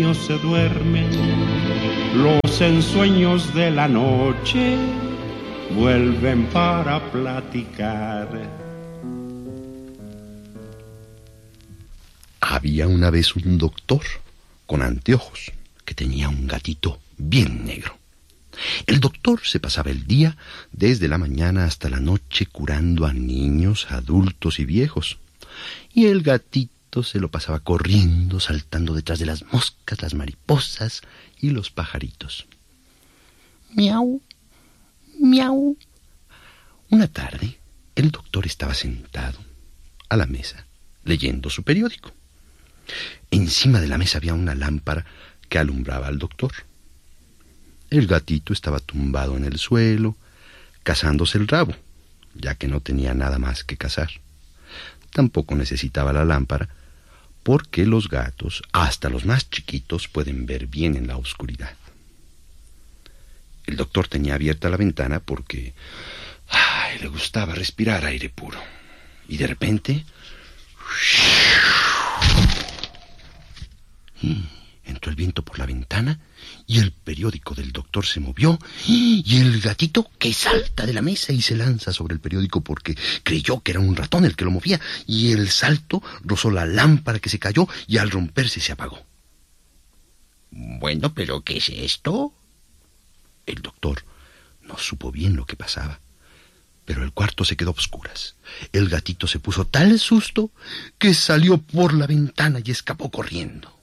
se duermen, los ensueños de la noche vuelven para platicar. Había una vez un doctor con anteojos que tenía un gatito bien negro. El doctor se pasaba el día desde la mañana hasta la noche curando a niños, adultos y viejos. Y el gatito se lo pasaba corriendo, saltando detrás de las moscas, las mariposas y los pajaritos. Miau, miau. Una tarde, el doctor estaba sentado a la mesa leyendo su periódico. Encima de la mesa había una lámpara que alumbraba al doctor. El gatito estaba tumbado en el suelo, cazándose el rabo, ya que no tenía nada más que cazar. Tampoco necesitaba la lámpara, porque los gatos, hasta los más chiquitos, pueden ver bien en la oscuridad. El doctor tenía abierta la ventana porque le gustaba respirar aire puro. Y de repente entró el viento por la ventana y el periódico del doctor se movió y el gatito que salta de la mesa y se lanza sobre el periódico porque creyó que era un ratón el que lo movía, y el salto rozó la lámpara que se cayó y al romperse se apagó. Bueno, ¿pero qué es esto? El doctor no supo bien lo que pasaba, pero el cuarto se quedó a oscuras. El gatito se puso tal susto que salió por la ventana y escapó corriendo.